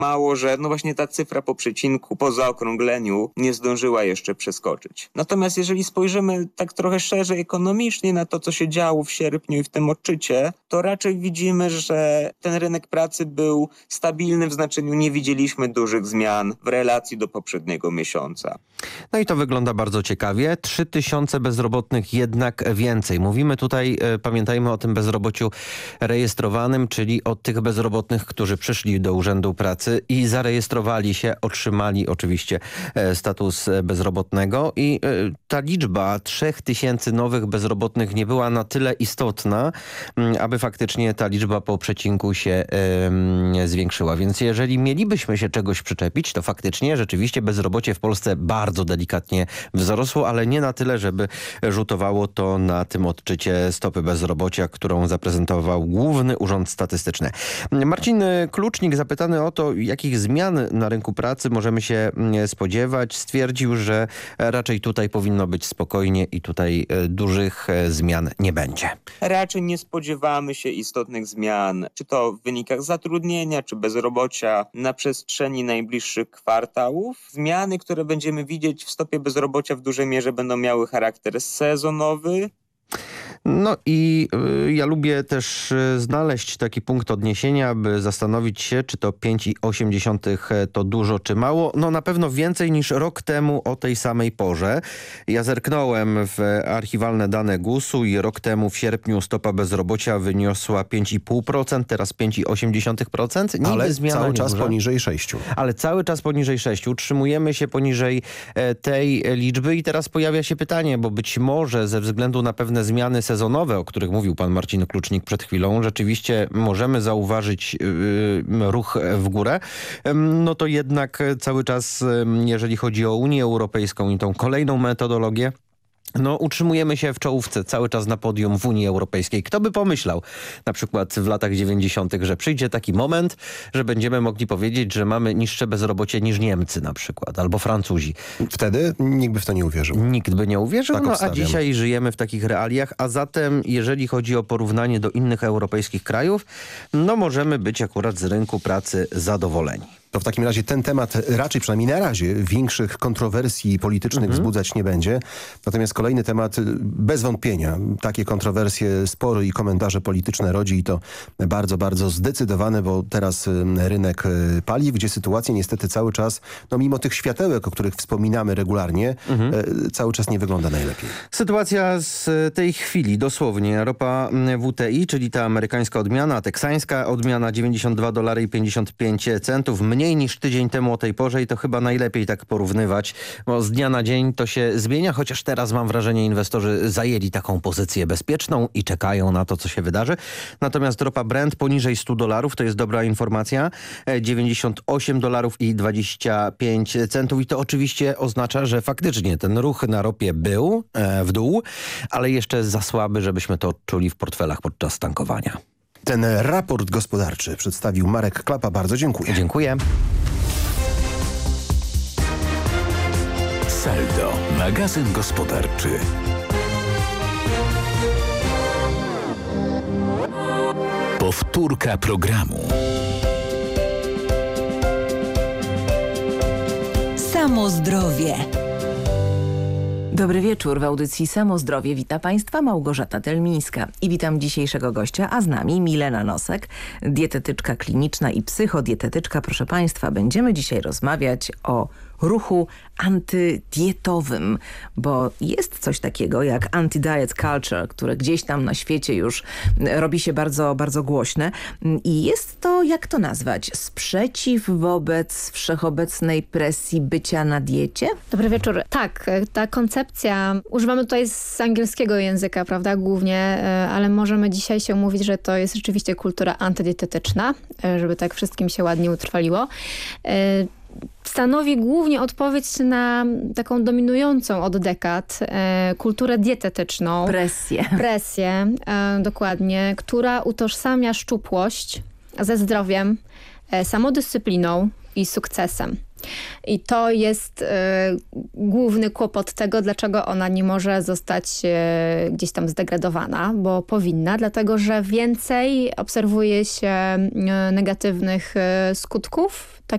Mało, że no właśnie ta cyfra po przecinku, po zaokrągleniu nie zdążyła jeszcze przeskoczyć. Natomiast jeżeli spojrzymy tak trochę szerzej ekonomicznie na to, co się działo w sierpniu i w tym odczycie, to raczej widzimy, że ten rynek pracy był stabilny, w znaczeniu nie widzieliśmy dużych zmian w relacji do poprzedniego miesiąca. No i to wygląda bardzo ciekawie. 3000 bezrobotnych jednak więcej. Mówimy tutaj, pamiętajmy o tym bezrobociu rejestrowanym, czyli o tych bezrobotnych, którzy przyszli do Urzędu Pracy i zarejestrowali się, otrzymali oczywiście status bezrobotnego i ta liczba 3000 nowych bezrobotnych nie była na tyle istotna, aby faktycznie ta liczba po przecinku się zwiększyła. Więc jeżeli mielibyśmy się czegoś przyczepić, to faktycznie rzeczywiście bezrobocie w Polsce bardzo delikatnie wzrosło, ale nie na tyle, żeby rzutowało to na tym odczycie stopy bezrobocia, którą zaprezentował Główny Urząd Statystyczny. Marcin Klucznik, zapytany o to, jakich zmian na rynku pracy możemy się spodziewać, stwierdził, że raczej tutaj powinno być spokojnie i tutaj dużych zmian nie będzie. Raczej nie spodziewamy się istotnych zmian, czy to w wynikach zatrudnienia, czy bezrobocia na przestrzeni najbliższych kwartałów. Zmiany, które będziemy widzieć w stopie bezrobocia, w dużej mierze będą miały charakter sezonowy. No i ja lubię też znaleźć taki punkt odniesienia, by zastanowić się, czy to 5,8 to dużo, czy mało. No na pewno więcej niż rok temu o tej samej porze. Ja zerknąłem w archiwalne dane GUS-u i rok temu w sierpniu stopa bezrobocia wyniosła 5,5%, teraz 5,8%. Ale zmiana cały czas duża. poniżej 6. Ale cały czas poniżej 6. Utrzymujemy się poniżej tej liczby i teraz pojawia się pytanie, bo być może ze względu na pewne zmiany sezonowe, o których mówił pan Marcin Klucznik przed chwilą, rzeczywiście możemy zauważyć ruch w górę, no to jednak cały czas, jeżeli chodzi o Unię Europejską i tą kolejną metodologię, no utrzymujemy się w czołówce cały czas na podium w Unii Europejskiej. Kto by pomyślał na przykład w latach 90., że przyjdzie taki moment, że będziemy mogli powiedzieć, że mamy niższe bezrobocie niż Niemcy na przykład, albo Francuzi. Wtedy nikt by w to nie uwierzył. Nikt by nie uwierzył, Tak no a obstawiam. dzisiaj żyjemy w takich realiach, a zatem jeżeli chodzi o porównanie do innych europejskich krajów, no możemy być akurat z rynku pracy zadowoleni. To w takim razie ten temat raczej, przynajmniej na razie, większych kontrowersji politycznych wzbudzać nie będzie. Natomiast kolejny temat, bez wątpienia, takie kontrowersje, spory i komentarze polityczne rodzi i to bardzo, bardzo zdecydowane, bo teraz rynek paliw, gdzie sytuacja niestety cały czas, no mimo tych światełek, o których wspominamy regularnie, cały czas nie wygląda najlepiej. Sytuacja z tej chwili, dosłownie, ropa WTI, czyli ta amerykańska odmiana, teksańska odmiana $90,55, mniej niż tydzień temu o tej porze i to chyba najlepiej tak porównywać, bo z dnia na dzień to się zmienia, chociaż teraz mam wrażenie, inwestorzy zajęli taką pozycję bezpieczną i czekają na to, co się wydarzy. Natomiast ropa Brent poniżej $100, to jest dobra informacja, $98,25 i to oczywiście oznacza, że faktycznie ten ruch na ropie był w dół, ale jeszcze za słaby, żebyśmy to odczuli w portfelach podczas tankowania. Ten raport gospodarczy przedstawił Marek Klapa. Bardzo dziękuję. Dziękuję. Saldo, magazyn gospodarczy. Powtórka programu. Samo zdrowie. Dobry wieczór. W audycji Samo Zdrowie wita Państwa Małgorzata Telmińska. I witam dzisiejszego gościa, a z nami Milena Nosek, dietetyczka kliniczna i psychodietetyczka. Proszę Państwa, będziemy dzisiaj rozmawiać o ruchu antydietowym, bo jest coś takiego jak anti-diet culture, które gdzieś tam na świecie już robi się bardzo, bardzo głośne i jest to, jak to nazwać, sprzeciw wobec wszechobecnej presji bycia na diecie? Dobry wieczór. Tak, ta koncepcja, używamy tutaj z angielskiego języka, prawda, głównie, ale możemy dzisiaj się mówić, że to jest rzeczywiście kultura antydietetyczna, żeby tak wszystkim się ładnie utrwaliło. Stanowi głównie odpowiedź na taką dominującą od dekad kulturę dietetyczną. Presję, dokładnie, która utożsamia szczupłość ze zdrowiem, samodyscypliną i sukcesem. I to jest główny kłopot tego, dlaczego ona nie może zostać gdzieś tam zdegradowana, bo powinna, dlatego że więcej obserwuje się negatywnych skutków